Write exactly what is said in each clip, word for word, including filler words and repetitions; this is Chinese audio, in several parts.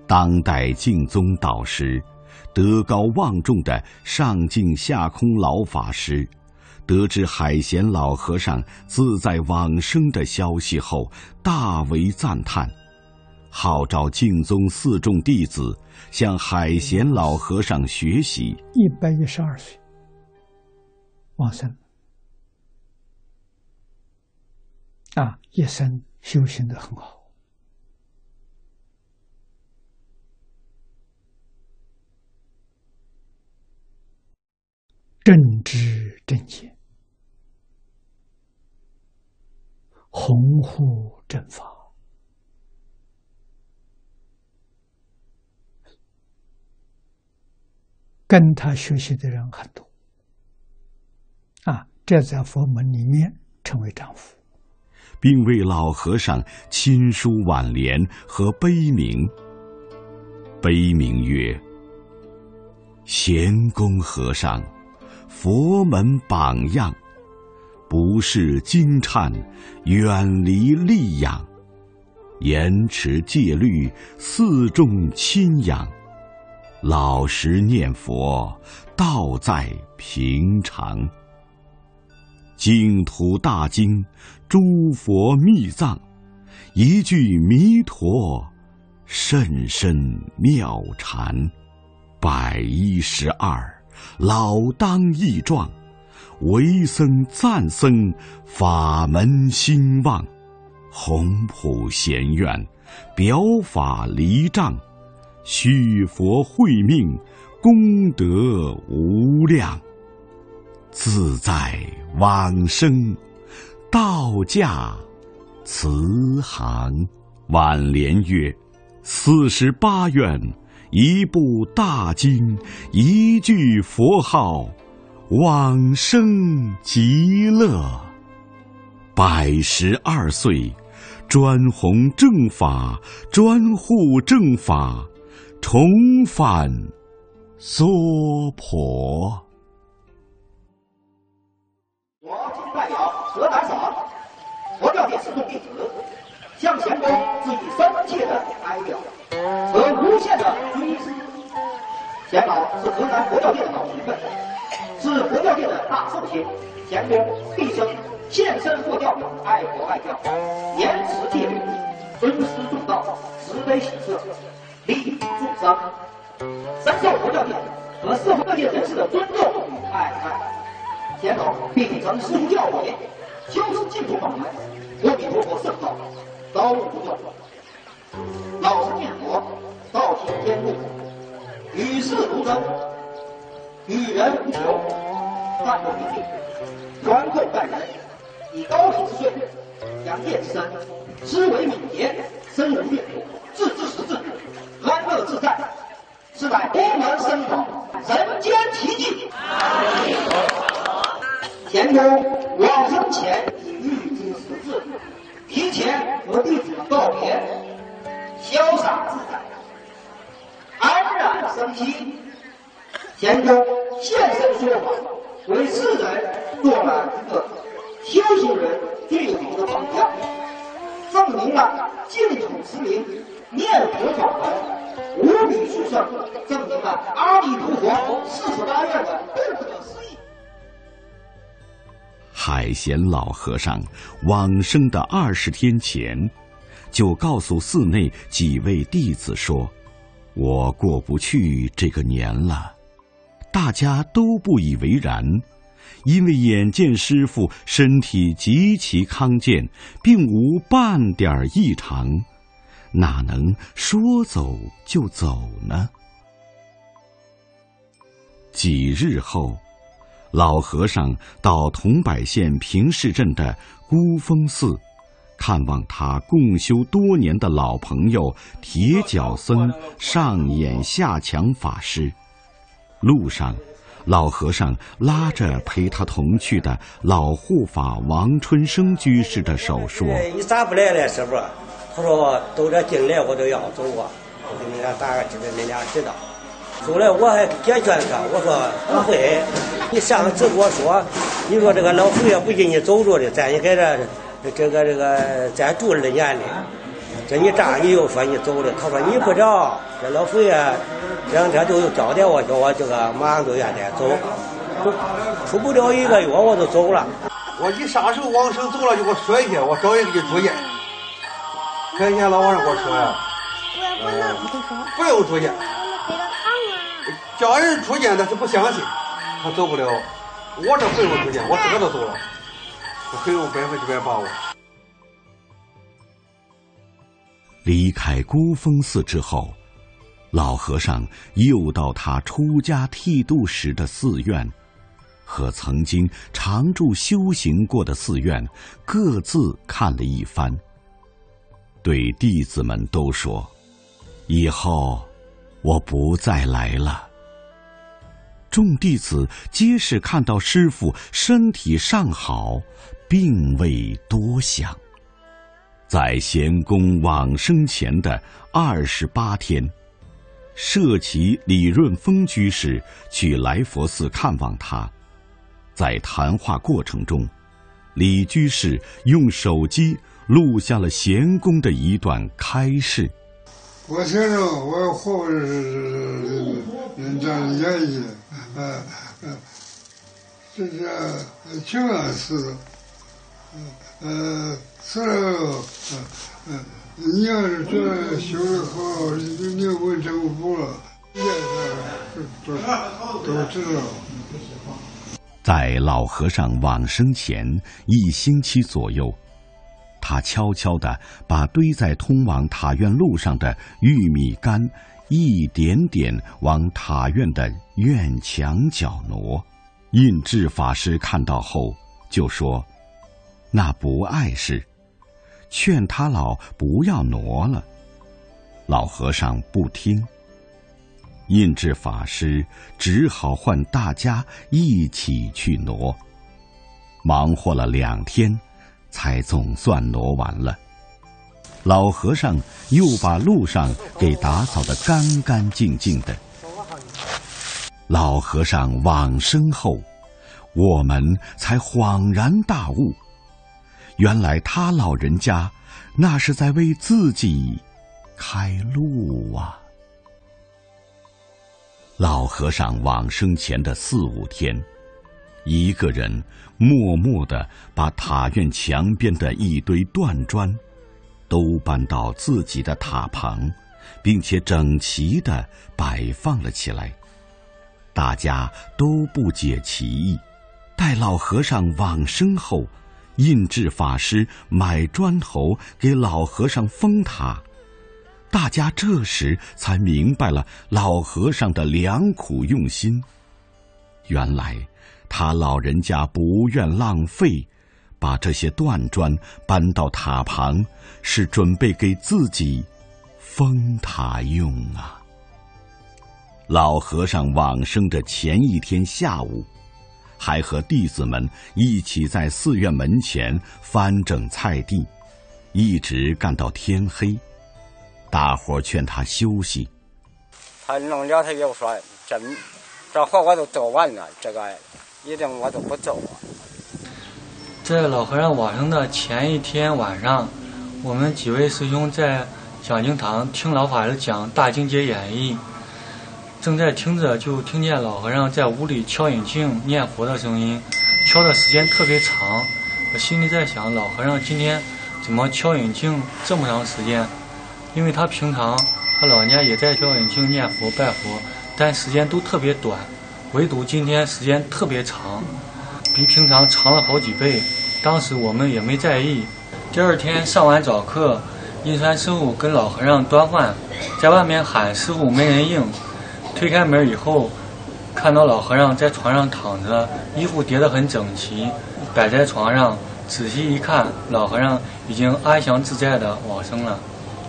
当代净宗导师，德高望重的上净下空老法师，得知海贤老和尚自在往生的消息后，大为赞叹，号召净宗四众弟子向海贤老和尚学习。 一百一十二岁往生啊，一生修行得很好。正知正见，弘护正法，跟他学习的人很多啊，这在佛门里面称为丈夫， 并为老和尚亲书挽联和碑铭。碑铭曰：贤公和尚，佛门榜样，不是经忏，远离戾养，严持戒律，四众亲仰，老实念佛，道在平常。净土大经，诸佛密藏，一句弥陀，甚深妙禅。百一十二，老当益壮，为僧赞僧，法门兴旺，宏普贤愿，表法离障，续佛慧命，功德无量。自在往生，道驾慈航。挽联曰：四十八愿，一部大经，一句佛号，往生极乐。百十二岁，专弘正法，专护正法，重返娑婆。 我今代表河南省佛教界四众弟子，向贤公致以深切的哀悼和无限的尊师。贤老是河南佛教界的老前辈，是佛教界的大寿星。贤公毕生献身佛教，爱国爱教，严持戒律，尊师重道，慈悲喜舍，利益众生，深受佛教界和社会各界人士的尊重与爱戴。贤老秉承师父教诲，修持净土法门，阿弥陀佛圣道，高度不断，老实念佛，道行天路，与世无争，与人无求，淡泊平静，宽厚待人，以高品之税，养业之身，思维敏捷，深入阅读，自知识智，安乐自在，是乃功能深广，人间奇迹。贤公往生前已预知时至，提前和弟子们告别，潇洒自在，安然生息。贤公现身说法，为世人做了一个修行人最好的榜样，证明了净土持名、念佛法门无比殊胜，证明了阿弥陀佛四十八愿的不可思议。 海贤老和尚往生的二十天前，就告诉寺内几位弟子说：“我过不去这个年了。”大家都不以为然，因为眼见师父身体极其康健，并无半点异常，哪能说走就走呢？几日后，老和尚到桐柏县平市镇的孤峰寺，看望他共修多年的老朋友铁脚僧上演下强法师。路上，老和尚拉着陪他同去的老护法王春生居士的手说：“ 你咋不来了，师傅？”他说：“都这进来我都要走啊，我给你俩打个知道，你俩知道。”后来我还解劝他，我说不会，你上次跟我说，你说这个老佛爷不给你走着的，咱也在这这个这个咱住了年里， 这一站你又说你走了，他说你不着，这老佛爷这两天都有交代我，叫我这个马上都愿得走，都出不了一个月我就走了。 我一啥时候往生走了就给我说一下，我找人给住院。前天老和尚给我说呀，呃，不用住院，家人出院但是不相信，他走不了。我这不用住院，我自个都走了，我很有百分之百把握。 离开孤峰寺之后，老和尚又到他出家剃度时的寺院，和曾经常住修行过的寺院各自看了一番，对弟子们都说：“以后我不再来了。”众弟子皆是看到师父身体尚好，并未多想。在贤公往生前的二十八天，舍其李润峰居士去来佛寺看望他。在谈话过程中，李居士用手机录下了贤公的一段开示。 我先生，我活着是人家的言语，呃呃，这是清安寺，呃，死了，呃，你要是觉得修得好，你你问政府了，也是都都知道。 在老和尚往生前一星期左右，他悄悄地把堆在通往塔院路上的玉米杆一点点往塔院的院墙角挪。印智法师看到后就说：“那不碍事，劝他老不要挪了。”老和尚不听，印智法师只好唤大家一起去挪，忙活了两天才总算挪完了。老和尚又把路上给打扫得干干净净的。老和尚往生后，我们才恍然大悟，原来他老人家那是在为自己开路啊。老和尚往生前的四五天，一个人默默地把塔院墙边的一堆断砖都搬到自己的塔旁，并且整齐地摆放了起来。大家都不解其意。待老和尚往生后，印智法师买砖头给老和尚封塔，大家这时才明白了老和尚的良苦用心。原来他老人家不愿浪费，把这些断砖搬到塔旁，是准备给自己封塔用啊。老和尚往生的前一天下午，还和弟子们一起在寺院门前翻整菜地，一直干到天黑。大伙劝他休息， 他弄了，他又说：“这这活我都做完了，这个一定我都不做啊。” 在老和尚往生的前一天晚上，我们几位师兄在讲经堂听老法师讲《大经解演义》，正在听着，就听见老和尚在屋里敲引磬念佛的声音，敲的时间特别长。我心里在想，老和尚今天怎么敲引磬这么长时间？因为他平常他老人家也在敲引磬念佛拜佛，但时间都特别短，唯独今天时间特别长，比平常长了好几倍。当时我们也没在意。第二天上完早课，印山师傅跟老和尚端饭，在外面喊师傅没人应。推开门以后，看到老和尚在床上躺着，衣服叠得很整齐，摆在床上。仔细一看，老和尚已经安详自在地往生了。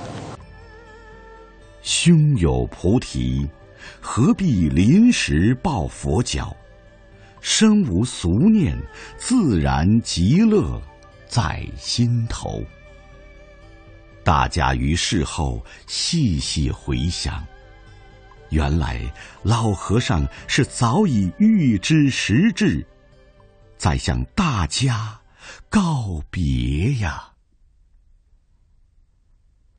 胸有菩提，何必临时抱佛脚？身无俗念，自然极乐在心头。大家于事后细细回想，原来老和尚是早已预知时至，在向大家告别呀。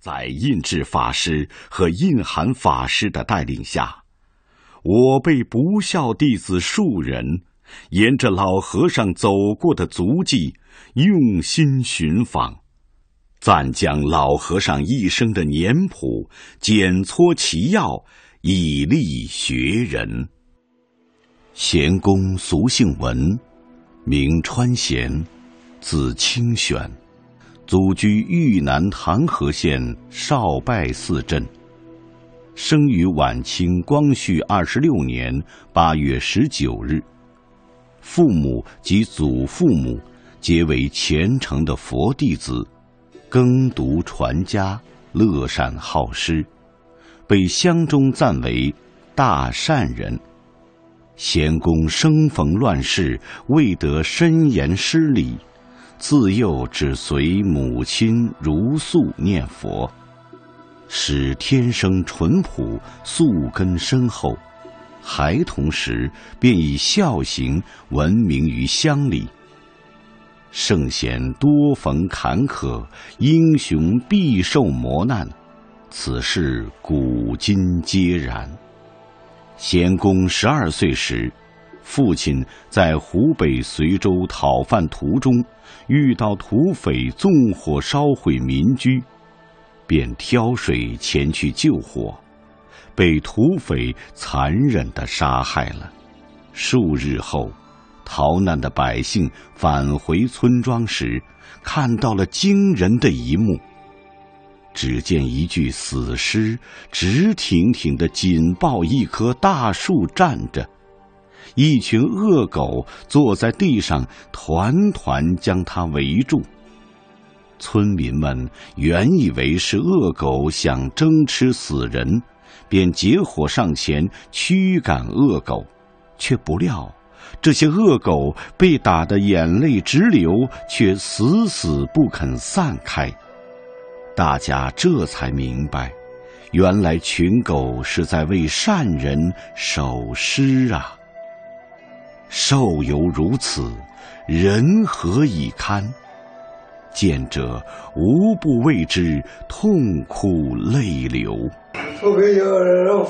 在印智法师和印涵法师的带领下，我辈不孝弟子数人，沿着老和尚走过的足迹，用心寻访，暂将老和尚一生的年谱检撮其要，以利学人。贤公俗姓文，名川贤，字清玄，祖居豫南唐河县少拜寺镇，生于晚清光绪二十六年八月十九日。父母及祖父母皆为虔诚的佛弟子，耕读传家，乐善好施，被乡中赞为大善人。贤公生逢乱世，未得深研师礼，自幼只随母亲如素念佛，使天生淳朴，素根深厚。孩童时便以孝行闻名于乡里。圣贤多逢坎坷，英雄必受磨难，此事古今皆然。贤公十二岁时，父亲在湖北随州讨饭途中遇到土匪纵火烧毁民居，便挑水前去救火，被土匪残忍地杀害了。数日后，逃难的百姓返回村庄时，看到了惊人的一幕。只见一具死尸直挺挺地紧抱一棵大树站着，一群恶狗坐在地上团团将它围住。村民们原以为是恶狗想争吃死人，便结伙上前驱赶恶狗，却不料这些恶狗被打得眼泪直流，却死死不肯散开。大家这才明白，原来群狗是在为善人守尸啊！兽犹如此，人何以堪？见者无不为之痛哭泪流。